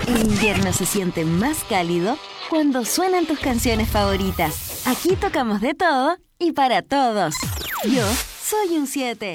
El invierno se siente más cálido cuando suenan tus canciones favoritas. Aquí tocamos de todo y para todos. Yo soy un 7.